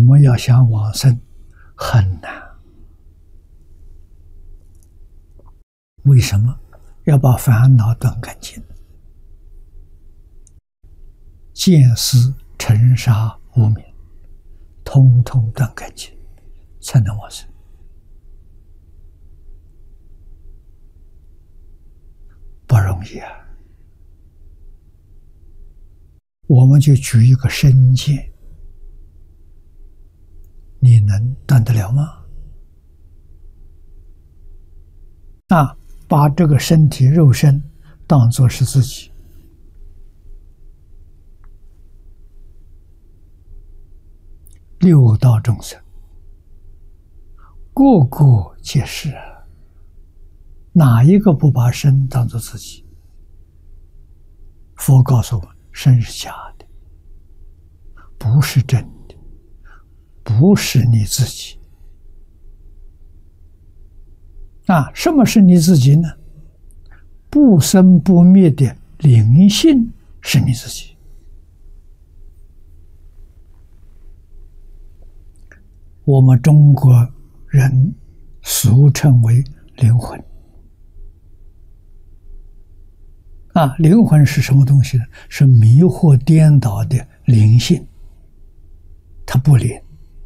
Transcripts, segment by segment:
们要想往生很难。为什么？要把烦恼断干净，见思尘沙无明，通通断干净，才能往生。不容易啊！我们就举一个身见，你能断得了吗？把这个身体肉身当作是自己，六道众生个个皆是啊，哪一个不把身当作自己？佛告诉我们，身是假的，不是真的，不是你自己。什么是你自己呢？不生不灭的灵性是你自己。我们中国人俗称为灵魂。灵魂是什么东西呢？是迷惑颠倒的灵性，它不灵。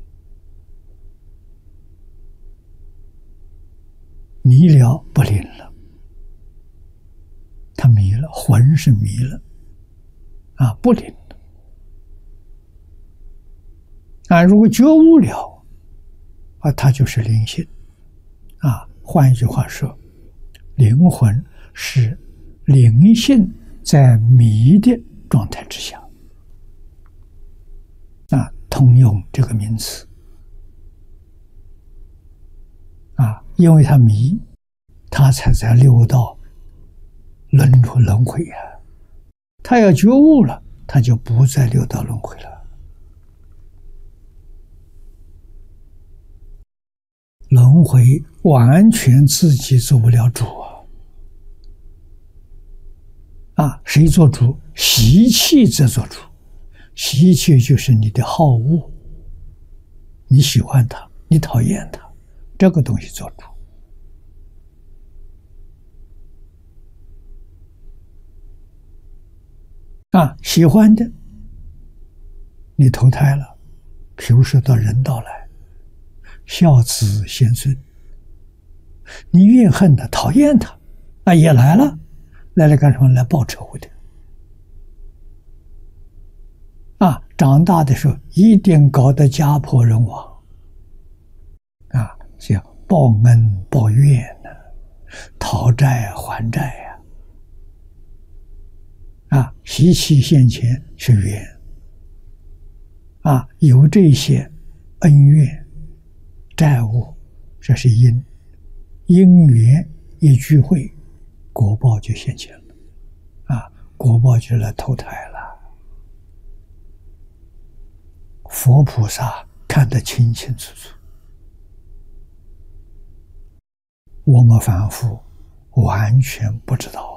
迷了不灵了，他迷了，魂是迷了，不灵了。如果觉悟了，它就是灵性。换一句话说，灵魂是灵性在迷的状态之下。通用这个名词。因为他迷，他才在六道轮回呀。他要觉悟了，他就不在六道轮回了。轮回完全自己做不了主谁做主？习气在做主。习气就是你的好恶，你喜欢它，你讨厌它，这个东西做主。喜欢的，你投胎了，比如说到人道来，孝子贤孙。你怨恨他，讨厌他，也来了，来了干什么？来报仇的。长大的时候一定搞得家破人亡，叫报恩报怨呢，讨债还债习气现前是缘，有这些恩怨债务，这是因，因缘一聚会，果报就现前了，果报就来投胎了。佛菩萨看得清清楚楚，我们凡夫完全不知道。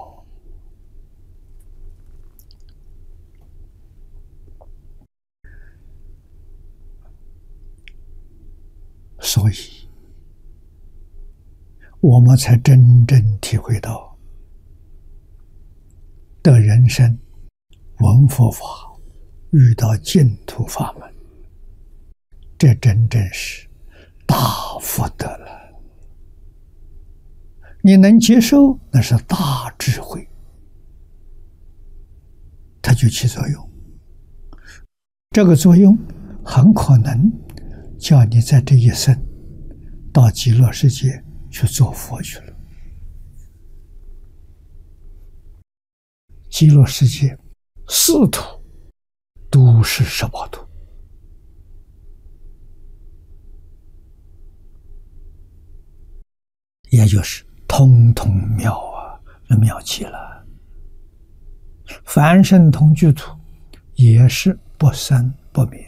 所以我们才真正体会到得人生闻佛法，遇到净土法门，这真正是大福德了。你能接受，那是大智慧，它就起作用。这个作用很可能叫你在这一生到极乐世界去做佛去了。极乐世界四土都是十报土，也就是通通妙妙极了。凡圣同居土也是不生不灭，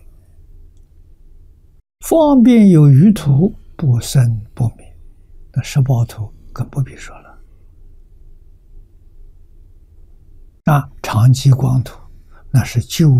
方便有余土不生不灭，那十报土更不必说了。常寂光土那是救